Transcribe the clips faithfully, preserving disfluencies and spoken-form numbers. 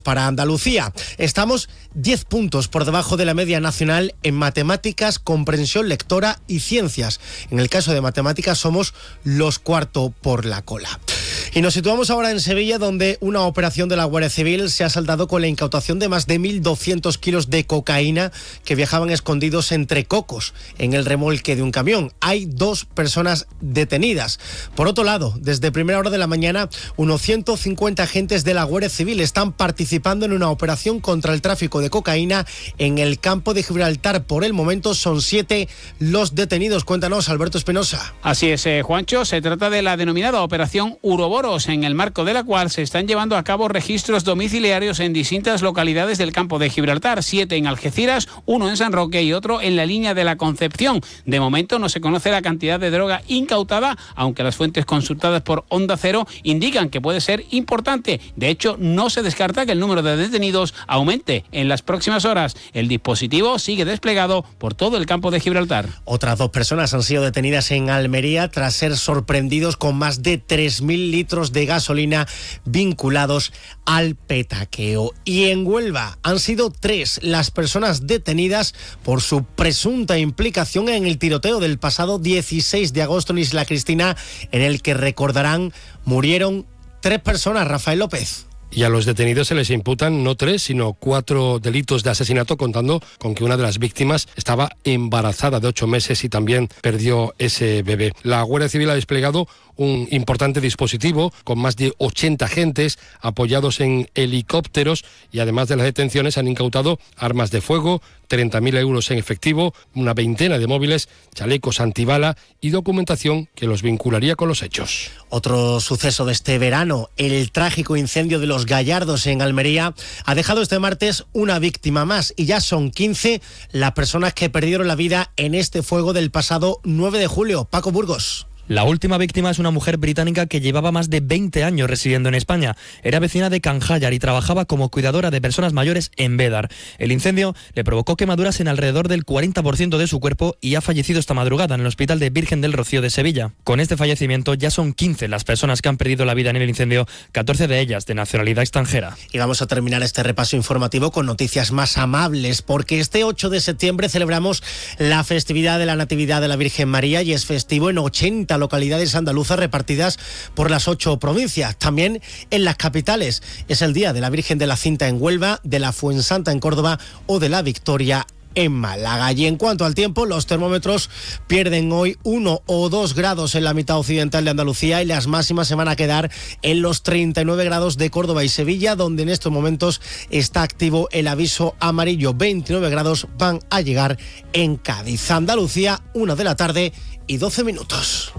Para Andalucía, estamos diez puntos por debajo de la media nacional en matemáticas, comprensión lectora y ciencias. En el caso de matemáticas somos los cuarto por la cola. Y nos situamos ahora en Sevilla, donde una operación de la Guardia Civil se ha saldado con la incautación de más de mil doscientos kilos de cocaína que viajaban escondidos entre cocos en el remolque de un camión. Hay dos personas detenidas. Por otro lado, desde primera hora de la mañana, unos ciento cincuenta agentes de la Guardia Civil están participando en una operación contra el tráfico de cocaína en el campo de Gibraltar. Por el momento son siete los detenidos. Cuéntanos, Alberto Espinosa. Así es, eh, Juancho. Se trata de la denominada Operación Uroboros, en el marco de la cual se están llevando a cabo registros domiciliarios en distintas localidades del campo de Gibraltar, siete en Algeciras, uno en San Roque y otro en la línea de la Concepción. De momento no se conoce la cantidad de droga incautada, aunque las fuentes consultadas por Onda Cero indican que puede ser importante. De hecho, no se descarta que el número de detenidos aumente en las próximas horas. El dispositivo sigue desplegado por todo el campo de Gibraltar. Otras dos personas han sido detenidas en Almería tras ser sorprendidos con más de tres mil litros de gasolina vinculados al petaqueo. Y en Huelva han sido tres las personas detenidas por su presunta implicación en el tiroteo del pasado dieciséis de agosto en Isla Cristina, en el que, recordarán, murieron tres personas. Rafael López. Y a los detenidos se les imputan no tres, sino cuatro delitos de asesinato, contando con que una de las víctimas estaba embarazada de ocho meses y también perdió ese bebé. La Guardia Civil ha desplegado un importante dispositivo con más de ochenta agentes apoyados en helicópteros y, además de las detenciones, han incautado armas de fuego, treinta mil euros en efectivo, una veintena de móviles, chalecos antibala y documentación que los vincularía con los hechos. Otro suceso de este verano, el trágico incendio de Los Gallardos en Almería, ha dejado este martes una víctima más y ya son quince las personas que perdieron la vida en este fuego del pasado nueve de julio. Paco Burgos. La última víctima es una mujer británica que llevaba más de veinte años residiendo en España. Era vecina de Canjayar y trabajaba como cuidadora de personas mayores en Bédar. El incendio le provocó quemaduras en alrededor del cuarenta por ciento de su cuerpo y ha fallecido esta madrugada en el Hospital de Virgen del Rocío de Sevilla. Con este fallecimiento ya son quince las personas que han perdido la vida en el incendio, catorce de ellas de nacionalidad extranjera. Y vamos a terminar este repaso informativo con noticias más amables, porque este ocho de septiembre celebramos la festividad de la Natividad de la Virgen María y es festivo en ochenta localidades andaluzas repartidas por las ocho provincias. También en las capitales. Es el día de la Virgen de la Cinta en Huelva, de la Fuensanta en Córdoba o de la Victoria en Málaga. Y en cuanto al tiempo, los termómetros pierden hoy uno o dos grados en la mitad occidental de Andalucía y las máximas se van a quedar en los treinta y nueve grados de Córdoba y Sevilla, donde en estos momentos está activo el aviso amarillo. veintinueve grados van a llegar en Cádiz. Andalucía, una de la tarde y doce minutos.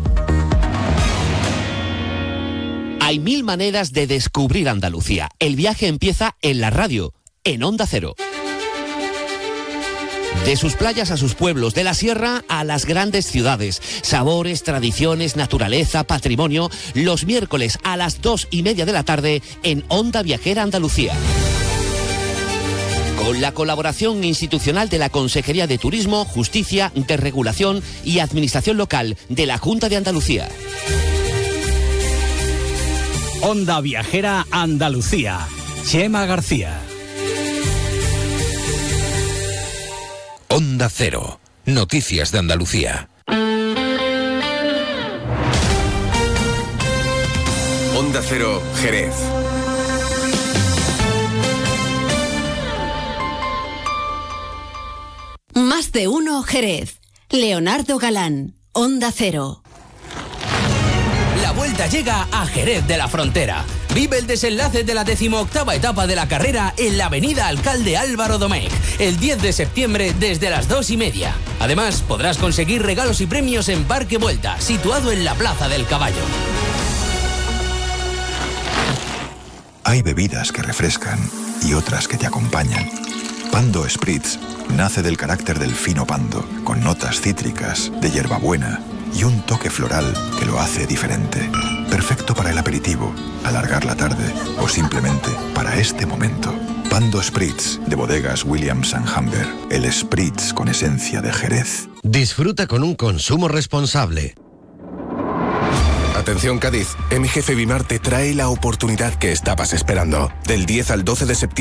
Hay mil maneras de descubrir Andalucía. El viaje empieza en la radio, en Onda Cero. De sus playas a sus pueblos, de la sierra a las grandes ciudades. Sabores, tradiciones, naturaleza, patrimonio. Los miércoles a las dos y media de la tarde en Onda Viajera Andalucía. Con la colaboración institucional de la Consejería de Turismo, Justicia, Desregulación y Administración Local de la Junta de Andalucía. Onda Viajera Andalucía. Chema García. Onda Cero. Noticias de Andalucía. Onda Cero, Jerez. Más de uno, Jerez. Leonardo Galán, Onda Cero. La vuelta llega a Jerez de la Frontera. Vive el desenlace de la decimoctava etapa de la carrera en la avenida Alcalde Álvaro Domecq, el diez de septiembre desde las dos y media. Además, podrás conseguir regalos y premios en Parque Vuelta, situado en la Plaza del Caballo. Hay bebidas que refrescan y otras que te acompañan. Pando Spritz nace del carácter del fino pando, con notas cítricas, de hierbabuena y un toque floral que lo hace diferente. Perfecto para el aperitivo, alargar la tarde o simplemente para este momento. Pando Spritz, de bodegas Williams and Humber. El Spritz con esencia de Jerez. Disfruta con un consumo responsable. Atención Cádiz, M G Febimar te trae la oportunidad que estabas esperando. Del diez al doce de septiembre